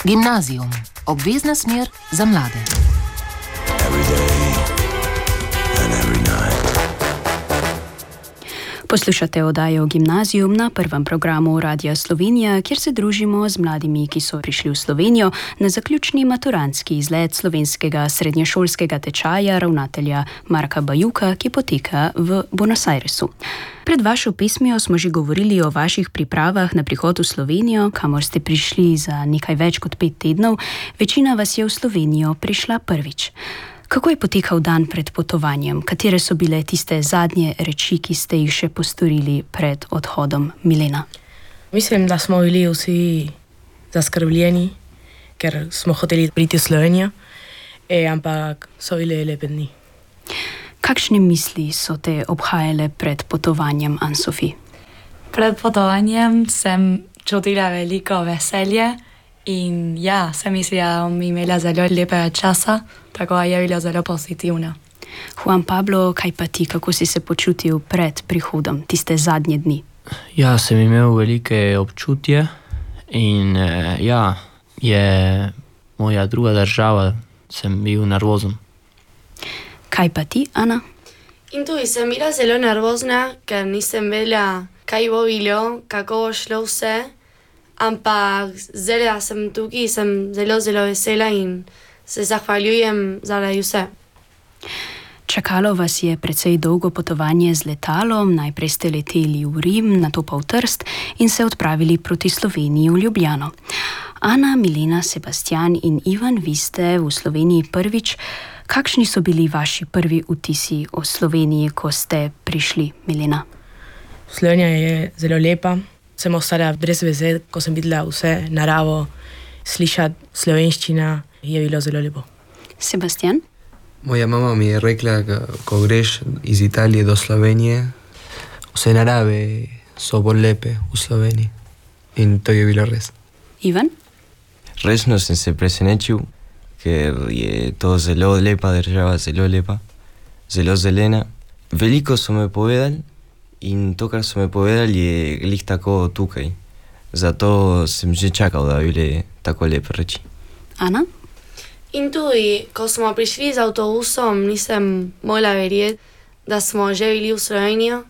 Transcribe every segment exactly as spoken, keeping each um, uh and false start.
Gimnazijum, obvezna smer za mlade. Poslušate oddajo Gimnazijum na prvem programu Radia Slovenija, kjer se družimo z mladimi, ki so prišli v Slovenijo na zaključni maturantski izlet slovenskega srednješolskega tečaja ravnatelja Marka Bajuka, ki poteka v Buenos Airesu. Pred vašo pesmijo smo že govorili o vaših pripravah na prihod v Slovenijo, kamor ste prišli za nekaj več kot pet tednov. Večina vas je v Slovenijo prišla prvič. Kako je potekal dan pred potovanjem? Katere so bile tiste zadnje reči, ki ste jih še postorili pred odhodom, Milena? Mislim, da smo bili vsi zaskrbljeni, ker smo hoteli priti v Slovenijo, e, ampak so bile lepe dni. Kakšne misli so te obhajale pred potovanjem, Ann-Sofi? Pred potovanjem sem čutila veliko veselje in ja, sem mislila, da bom imela zelo lepega časa, tako je bilo zelo pozitivno. Juan Pablo, kaj pa ti, kako si se počutil pred prihodom, tiste zadnje dni? Ja, sem imel velike občutje in ja, je moja druga država, sem bil nervozen. Kaj pa ti, Ana? In tudi sem bila zelo nervozna, ker nisem vedela, kaj bo bilo, kako bo šlo vse, ampak zdaj, da sem tukaj, sem zelo, zelo vesela in se zahvaljujem zaradi vse. Čakalo vas je precej dolgo potovanje z letalom, najprej ste leteli v Rim, nato pa v Trst in se odpravili proti Sloveniji v Ljubljano. Ana, Milena, Sebastian in Ivan, vi ste v Sloveniji prvič. Kakšni so bili vaši prvi vtisi o Sloveniji, ko ste prišli, Milena? Slovenija je zelo lepa. Sem ostala brez veze, ko sem videla vse naravo, slišati slovenščina je bilo zelo lepo. Sebastian? Moja mama mi je rekla, ko greš iz Italije do Slovenije, vse narave so bolj lepe v Sloveniji in to je bilo res. Ivan? Resno sem se presenečil, ker je to zelo lepa država, zelo lepa, zelo zelena. Veliko so me povedali in to, kar so me povedali, je glih tako tukaj. Zato sem že čakal, da bile tako lepe reči. Ana? In tudi, ko smo prišli z avtobusom, nisem mogla verjeti, da smo že bili v Slovenijo.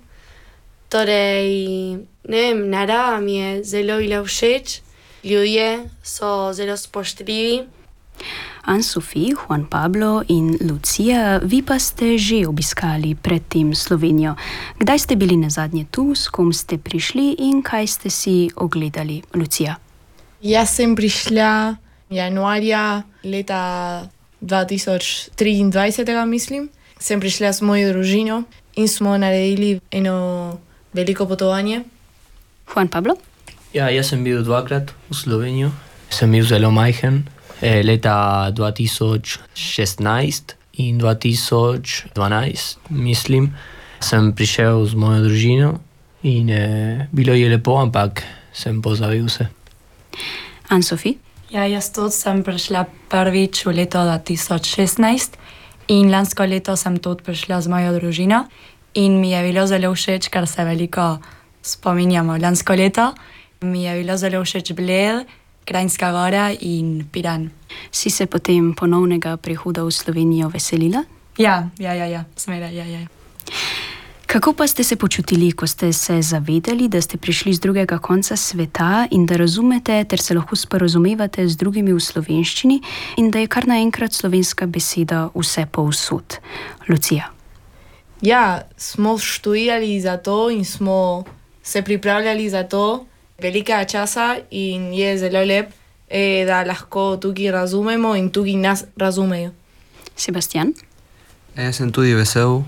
Torej, ne vem, narava mi je zelo bila všeč, ljudje so zelo spoštljivi. Ann-Sofi, Juan Pablo in Lucia, vi pa ste že obiskali predtem Slovenijo. Kdaj ste bili nazadnje tu, s kom ste prišli in kaj ste si ogledali, Lucia? Jaz sem prišla januarja leta dva tisoč triindvajset, mislim. Sem prišla s mojo družino in smo naredili eno veliko potovanje. Juan Pablo? Ja, jaz sem bil dvakrat v Slovenijo. Sem bil zelo majhen. Leta dva tisoč šestnajst in dva tisoč dvanajst, mislim, sem prišel z mojo družino in eh, bilo je lepo, ampak sem pozabil se. Ann-Sofi? Ja, jaz tudi sem prišla prvič v leto dva tisoč šestnajst in lansko leto sem tudi prišla z mojo družino in mi je bilo zelo všeč, ker se veliko spominjamo lansko leto. Mi je bilo zelo všeč Bled, Kranjska Gora in Piran. Si se potem ponovnega prihoda v Slovenijo veselila? Ja, ja, ja, ja, smela, ja, ja. Kako pa ste se počutili, ko ste se zavedali, da ste prišli z drugega konca sveta in da razumete ter se lahko sporazumevate z drugimi v slovenščini in da je kar naenkrat slovenska beseda vse povsod? Lucia? Ja, smo študijali za to in smo se pripravljali za to velikega časa in je zelo lep, eh, da lahko tukaj razumemo in tukaj nas razumejo. Sebastian? Jaz sem tudi vesel.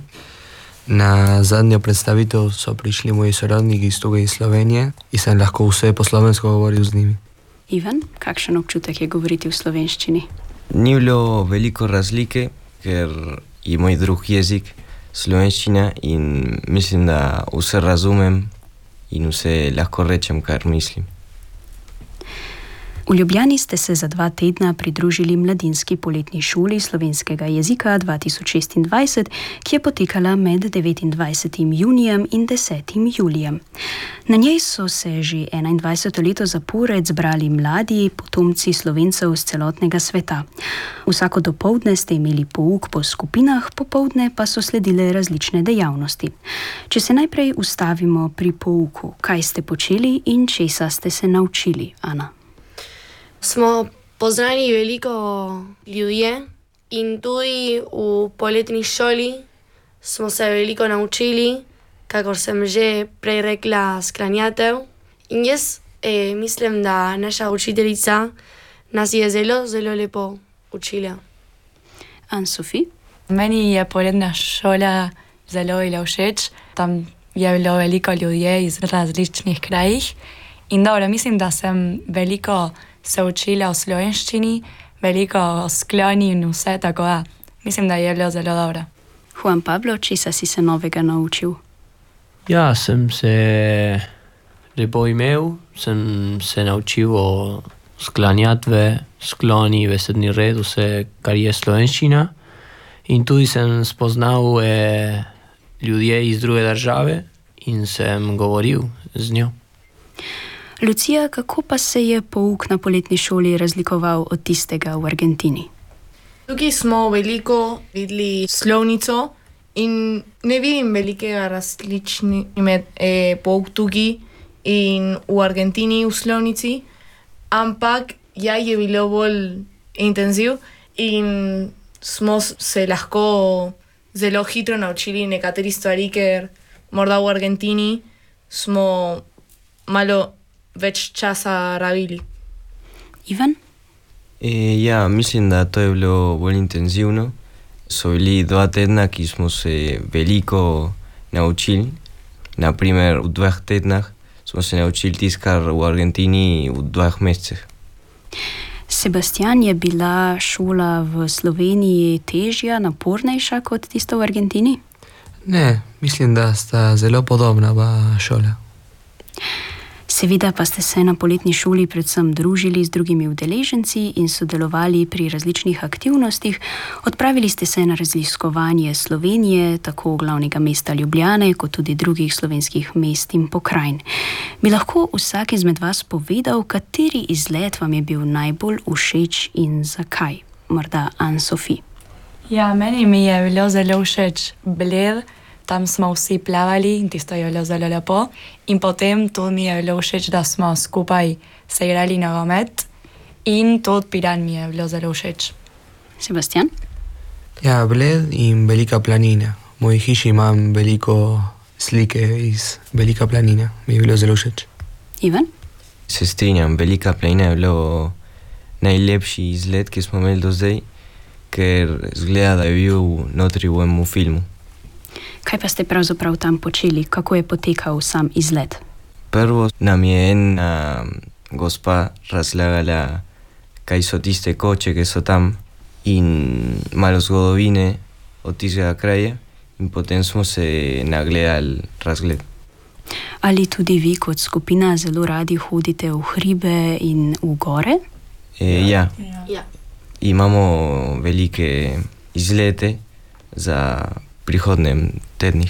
Na zadnjo predstavitev so prišli moji sorodniki iz tukaj iz Slovenije in sem lahko vse po slovensko govoril z njimi. Ivan, kakšen občutek je govoriti v slovenščini? Ni bilo veliko razlike, ker je moj drug jezik slovenščina in mislim, da vse razumem in vse lahko rečem, kar mislim. V V Ljubljani ste se za dva tedna pridružili Mladinski poletni šoli slovenskega jezika dva tisoč šestindvajset, ki je potekala med devetindvajsetim junijem in desetim julijem. Na njej so se že enaindvajseto leto zapored zbrali mladi potomci Slovencev z celotnega sveta. Vsako dopoldne ste imeli pouk po skupinah, popoldne pa so sledile različne dejavnosti. Če se najprej ustavimo pri pouku, kaj ste počeli in česa ste se naučili, Ana? Smo poznali veliko ljudi in tudi v poletni šoli smo se veliko naučili, kakor sem že prej rekla, sklanjatev. In jaz eh, mislim, da naša učiteljica nas je zelo, zelo lepo učila. Anne-Sophie? Meni je poletna šola zelo bila všeč. Tam je bilo veliko ljudi iz različnih krajih. In dobro, mislim, da sem veliko se učila o slovenščini, veliko o skloni in vse, tako da mislim, da je bilo zelo dobro. Juan Pablo, česa si se novega naučil? Ja, sem se lepo imel, sem se naučil o sklanjatve, skloni, besedni red, vse, kar je slovenščina. In tudi sem spoznal eh, ljudje iz druge države in sem govoril z njo. Lucija, kako pa se je pouk na poletni šoli razlikoval od tistega v Argentini? Tukaj smo veliko videli slovnico in ne vidim velikega različni med eh, pouk tukaj in v Argentini v slovnici, ampak ja je bilo bolj intenziv in smo se lahko zelo hitro naučili nekateri stvari, ker morda v Argentini smo malo več časa rabili. Ivan? E, ja, mislim, da to je bilo bolj intenzivno. So bili dva tedna, ki smo se veliko naučili. Naprimer, v dveh tednah smo se naučili tiskar v Argentini v dveh mesecih. Sebastian, je bila šola v Sloveniji težja, napornejša kot tista v Argentini? Ne, mislim, da sta zelo podobna oba šola. Seveda pa ste se na poletni šoli predvsem družili z drugimi udeleženci in sodelovali pri različnih aktivnostih. Odpravili ste se na raziskovanje Slovenije, tako glavnega mesta Ljubljane, kot tudi drugih slovenskih mest in pokrajin. Bi lahko vsak izmed vas povedal, kateri izlet vam je bil najbolj všeč in zakaj? Morda Anne-Sophie. Ja, meni mi je bilo zelo všeč Bled. Tam smo vsi plavali in tisto je bilo zelo lepo. In potem to mi je bilo všeč, da smo skupaj se igrali nogomet. In to Piran mi je bilo zelo všeč. Sebastian? Ja, Bled in Velika planina. V moji hiši imam veliko slike iz Velika planina. Mi je bilo zelo všeč. Ivan? Se strinjam, Velika planina je bilo najlepši izlet, ki smo imeli do zdaj, ker zgleda, da je bil notri v enem filmu. Kaj pa ste pravzaprav tam počeli? Kako je potekal sam izlet? Prvo nam je ena gospa razlagala, kaj so tiste koče, ki so tam, in malo zgodovine od tistega kraja, in potem smo se nagledali razgled. Ali tudi vi kot skupina zelo radi hodite v hribe in v gore? E, ja. Ja. Imamo velike izlete za prihodnem tednih.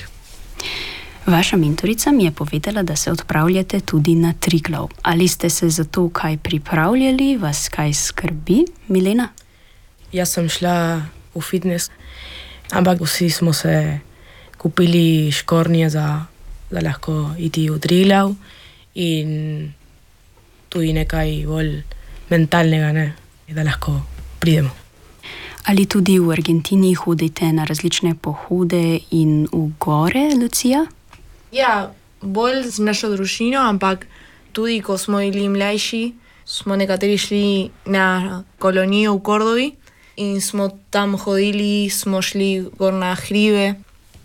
Vaša mentorica mi je povedala, da se odpravljate tudi na Triglav. Ali ste se za to kaj pripravljali, vas kaj skrbi, Milena? Jaz sem šla v fitness, ampak vsi smo se kupili škornje za, da lahko iti v Triglav in tudi nekaj bolj mentalnega, ne, da lahko pridemo. Ali tudi v Argentini hodite na različne pohode in v gore, Lucija? Ja, bolj z našo družino, ampak tudi ko smo bili mlajši, smo nekateri šli na kolonijo v Kordovi in smo tam hodili, smo šli gor na hribe.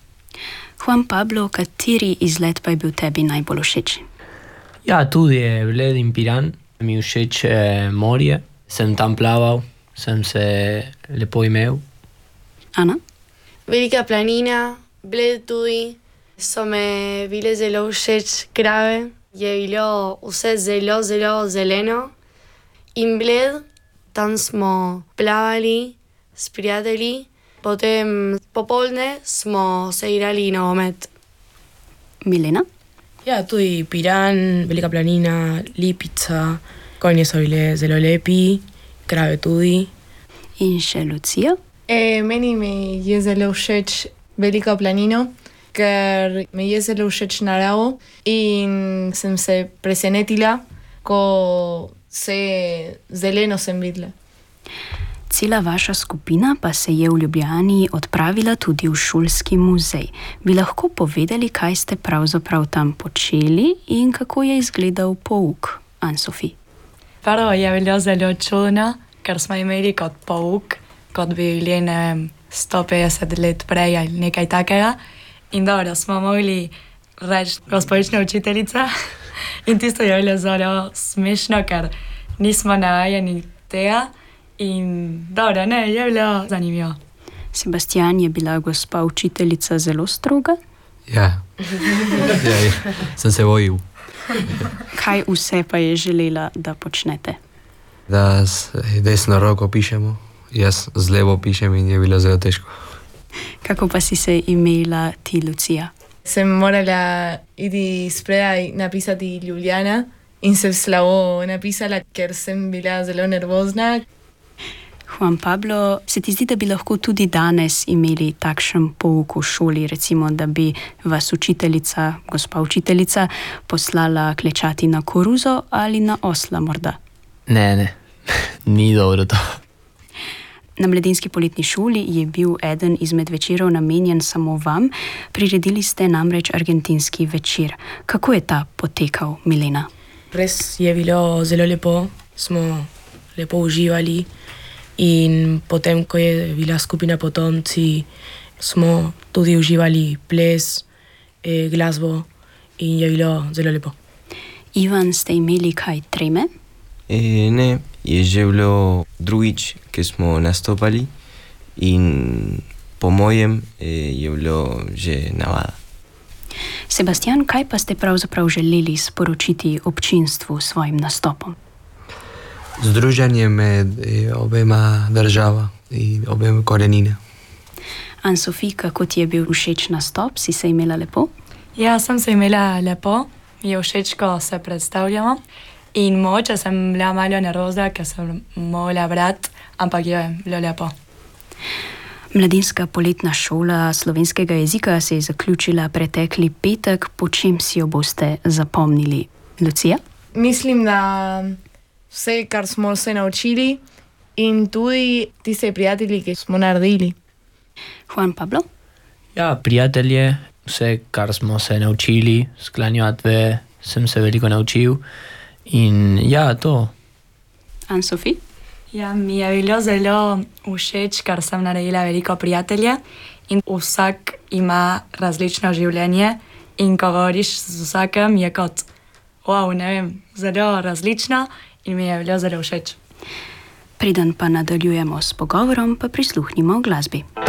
Juan Pablo, kateri izlet pa je bil tebi najbolj všeč? Ja, tudi je Bled in Piran. Mi je všeč eh, morje. Sem tam plaval, sem se lepo imel. Ana? Velika planina, Bled tudi, so me bile zelo všeč krave. Je bilo vse zelo, zelo zeleno in Bled, tam smo plavali s prijatelji, potem popoldne smo se igrali nogomet. Milena? Ja, tudi Piran, Velika planina, Lipica, konji so bile zelo lepi, krave tudi. In še Lucija? E, meni mi je zelo všeč Velika planina, ker mi je zelo všeč narava in sem se presenetila, ko se zeleno sem videla. Cela vaša skupina pa se je v Ljubljani odpravila tudi v šolski muzej. Bi lahko povedali, kaj ste pravzaprav tam počeli in kako je izgledal pouk, Ann-Sofi? Prvo je bilo zelo čudno, ker smo imeli kot pouk, kot bi bili, ne vem, sto petdeset let prej ali nekaj takega. In dobro, smo mogli reči gospodična učiteljica in tisto je bilo zelo smešno, ker nismo navajeni tega. In dobro, ne, je bilo zanimivo. Sebastian, je bila gospa učiteljica zelo stroga? Ja, ja, ja. Sem se bojil. Kaj vse pa je želela, da počnete? Da s desno roko pišemo, jaz z levo pišem in je bilo zelo težko. Kako pa si se imela ti, Lucija? Sem morala iti spredaj napisati Ljubljana in sem slabo napisala, ker sem bila zelo nervozna. Juan Pablo, se ti zdi, da bi lahko tudi danes imeli takšen pouk v šoli, recimo, da bi vas učiteljica, gospa učiteljica, poslala klečati na koruzo ali na osla morda? Ne, ne, ni dobro to. Na Mladinski poletni šoli je bil eden izmed večerov namenjen samo vam, priredili ste namreč argentinski večer. Kako je ta potekal, Milena? Res je bilo zelo lepo, smo lepo uživali. In potem, ko je bila skupina Potomci, smo tudi uživali ples, eh, glasbo in je bilo zelo lepo. Ivan, ste imeli kaj treme? E, ne, je že bilo drugič, ki smo nastopali in po mojem je bilo že navada. Sebastian, kaj pa ste pravzaprav želeli sporočiti občinstvu s svojim nastopom? Združenje med obema država in obema korenine. Ann-Sofi, kako ti je bil všeč nastop? Si se imela lepo? Ja, sem se imela lepo. Mi je všeč, ko se predstavljamo. In mogoče sem bila malo nervozna, ker sem morala brati, ampak je bilo lepo. Mladinska poletna šola slovenskega jezika se je zaključila pretekli petek. Po čem si jo boste zapomnili? Lucija? Mislim, da vse, kar smo se naučili in tudi tiste prijatelji, ki smo naredili. Juan Pablo? Ja, prijatelje, vse, kar smo se naučili, sklanjatve, sem se veliko naučil in ja, to. Ann-Sofi? Ja, mi je bilo zelo všeč, ker sem naredila veliko prijatelje in vsak ima različno življenje in ko govoriš z vsakem, je kot, wow, ne vem, zelo različno. In mi je bilo zelo všeč. Preden pa nadaljujemo s pogovorom, pa prisluhnimo glasbi.